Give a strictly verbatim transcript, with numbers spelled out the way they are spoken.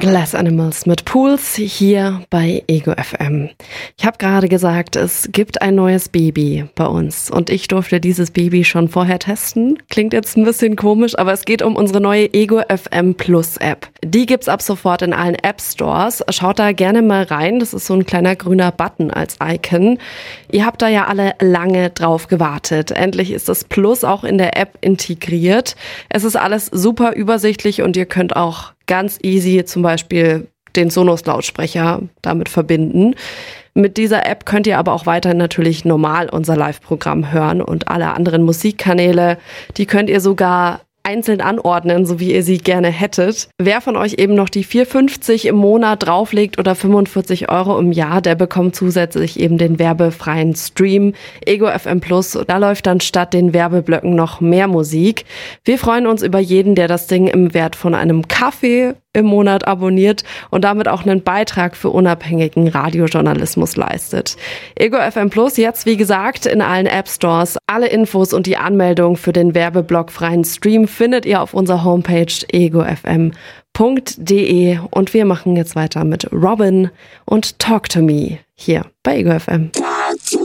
Glass Animals mit Pools hier bei Ego F M. Ich habe gerade gesagt, es gibt ein neues Baby bei uns und ich durfte dieses Baby schon vorher testen. Klingt jetzt ein bisschen komisch, aber es geht um unsere neue Ego F M Plus App. Die gibt's ab sofort in allen App Stores. Schaut da gerne mal rein. Das ist so ein kleiner grüner Button als Icon. Ihr habt da ja alle lange drauf gewartet. Endlich ist das Plus auch in der App integriert. Es ist alles super übersichtlich und ihr könnt auch ganz easy zum Beispiel den Sonos-Lautsprecher damit verbinden. Mit dieser App könnt ihr aber auch weiterhin natürlich normal unser Live-Programm hören und alle anderen Musikkanäle, die könnt ihr sogar einzeln anordnen, so wie ihr sie gerne hättet. Wer von euch eben noch die vier fünfzig im Monat drauflegt oder fünfundvierzig Euro im Jahr, der bekommt zusätzlich eben den werbefreien Stream Ego F M Plus. Da läuft dann statt den Werbeblöcken noch mehr Musik. Wir freuen uns über jeden, der das Ding im Wert von einem Kaffee im Monat abonniert und damit auch einen Beitrag für unabhängigen Radiojournalismus leistet. Ego F M Plus jetzt, wie gesagt, in allen App Stores. Alle Infos und die Anmeldung für den werbeblockfreien Stream findet ihr auf unserer Homepage ego f m punkt d e und wir machen jetzt weiter mit Robin und Talk to Me hier bei Ego F M.